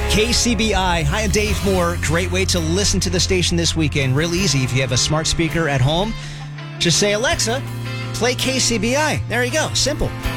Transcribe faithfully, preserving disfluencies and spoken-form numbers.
K C B I. Hi, I'm Dave Moore. Great way to listen to the station this weekend. Real easy. If you have a smart speaker at home, just say, Alexa, play K C B I. There you go. Simple.